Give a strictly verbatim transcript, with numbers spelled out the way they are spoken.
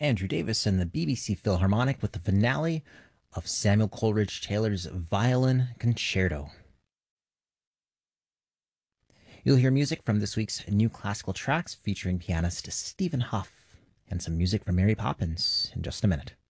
Andrew Davis and the B B C Philharmonic with the finale of Samuel Coleridge Taylor's Violin Concerto. You'll hear music from this week's New Classical Tracks featuring pianist Stephen Huff and some music from Mary Poppins in just a minute.